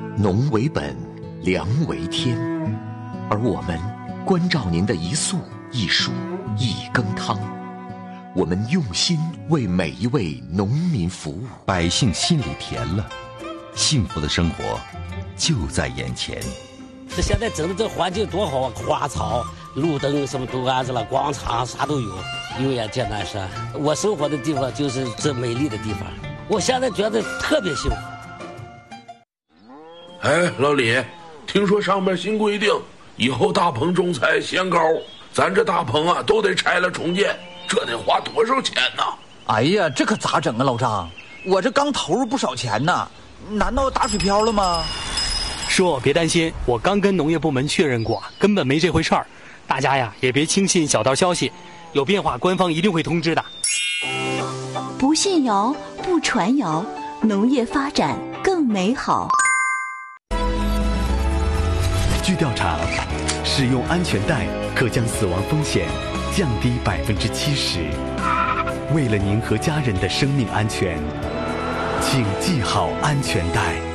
农为本，粮为天，而我们关照您的一粟一蔬一羹汤，我们用心为每一位农民服务， 百姓心里甜了，幸福的生活就在眼前。 这现在整的这环境多好啊，花草、路灯什么都安置了，广场啥都有，永远见南山。我生活的地方就是这美丽的地方，我现在觉得特别幸福。 哎，老李，听说上面新规定，以后大棚种菜限高，咱这大棚啊都得拆了重建，这得花多少钱呢？ 哎呀，这可咋整啊，老张？我这刚投入不少钱呢，难道打水漂了吗？ 说别担心，我刚跟农业部门确认过，根本没这回事儿。大家呀也别轻信小道消息，有变化官方一定会通知的。 不信谣，不传谣，农业发展更美好。 据调查，使用安全带可将死亡风险降低70%。为了您和家人的生命安全，请系好安全带。